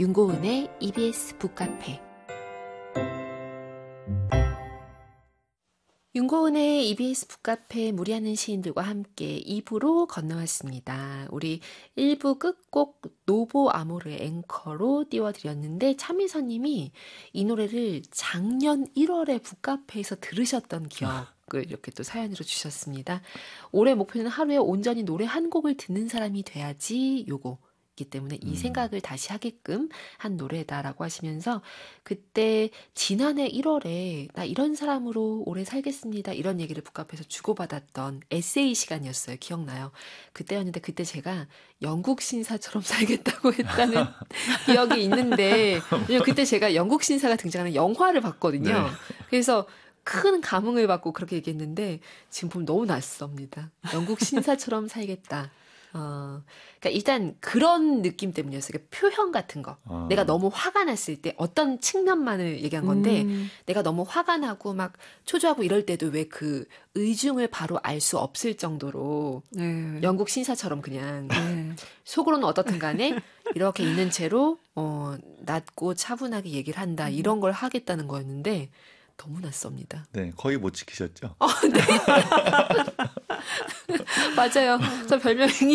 윤고은의 EBS 북카페. 윤고은의 EBS 북카페 무리하는 시인들과 함께 2부로 건너왔습니다. 우리 1부 끝곡 노보 아모르의 앵커로 띄워드렸는데 차미선님이 이 노래를 작년 1월에 북카페에서 들으셨던 기억을 이렇게 또 사연으로 주셨습니다. 올해 목표는 하루에 온전히 노래 한 곡을 듣는 사람이 돼야지 요거 기 때문에 이 생각을 다시 하게끔 한 노래다라고 하시면서 그때 지난해 1월에 나 이런 사람으로 오래 살겠습니다 이런 얘기를 북카페에서 주고받았던 에세이 시간이었어요. 기억나요? 그때였는데 그때 제가 영국 신사처럼 살겠다고 했다는 기억이 있는데 왜냐면 그때 제가 영국 신사가 등장하는 영화를 봤거든요. 네. 그래서 큰 감흥을 받고 그렇게 얘기했는데 지금 보면 너무 낯섭니다. 영국 신사처럼 살겠다. 그러니까 일단 그런 느낌 때문이었어요. 그러니까 표현 같은 거. 내가 너무 화가 났을 때 어떤 측면만을 얘기한 건데 내가 너무 화가 나고 막 초조하고 이럴 때도 왜 그 의중을 바로 알 수 없을 정도로 네. 영국 신사처럼 그냥 네. 속으로는 어떻든 간에 이렇게 있는 채로 낮고 차분하게 얘기를 한다. 이런 걸 하겠다는 거였는데 너무 낯섭니다. 네, 거의 못 지키셨죠? 네. 맞아요. 저 별명이